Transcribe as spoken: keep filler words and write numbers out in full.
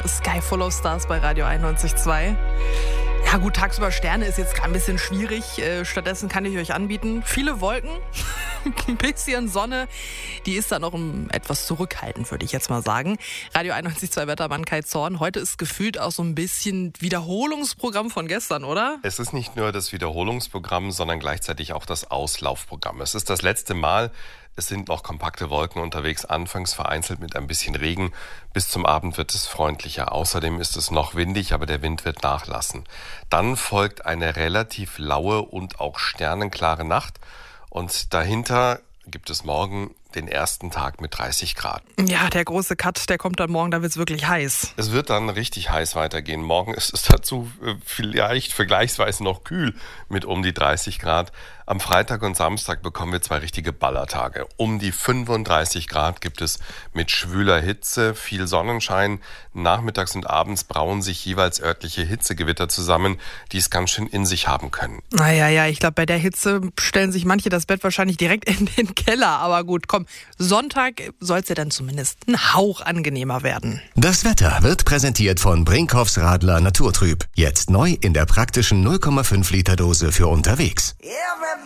Sky Full of Stars bei Radio einundneunzig Komma zwei. Ja gut, tagsüber Sterne ist jetzt gerade ein bisschen schwierig. Äh, stattdessen kann ich euch anbieten, viele Wolken, ein bisschen Sonne. Die ist da noch um, etwas zurückhaltend, würde ich jetzt mal sagen. Radio einundneunzig Komma zwei Wettermann Kai Zorn. Heute ist gefühlt auch so ein bisschen Wiederholungsprogramm von gestern, oder? Es ist nicht nur das Wiederholungsprogramm, sondern gleichzeitig auch das Auslaufprogramm. Es ist das letzte Mal. Es sind noch kompakte Wolken unterwegs, anfangs vereinzelt mit ein bisschen Regen. Bis zum Abend wird es freundlicher. Außerdem ist es noch windig, aber der Wind wird nachlassen. Dann folgt eine relativ laue und auch sternenklare Nacht. Und dahinter gibt es morgen den ersten Tag mit dreißig Grad. Ja, der große Cut, der kommt dann morgen, da wird es wirklich heiß. Es wird dann richtig heiß weitergehen. Morgen ist es dazu vielleicht vergleichsweise noch kühl mit um die dreißig Grad. Am Freitag und Samstag bekommen wir zwei richtige Ballertage. Um die fünfunddreißig Grad gibt es mit schwüler Hitze, viel Sonnenschein. Nachmittags und abends brauen sich jeweils örtliche Hitzegewitter zusammen, die es ganz schön in sich haben können. Naja, ja, ich glaube, bei der Hitze stellen sich manche das Bett wahrscheinlich direkt in den Keller. Aber gut, komm, Sonntag soll es ja dann zumindest ein Hauch angenehmer werden. Das Wetter wird präsentiert von Brinkhoffs Radler Naturtrüb. Jetzt neu in der praktischen null Komma fünf Liter Dose für unterwegs.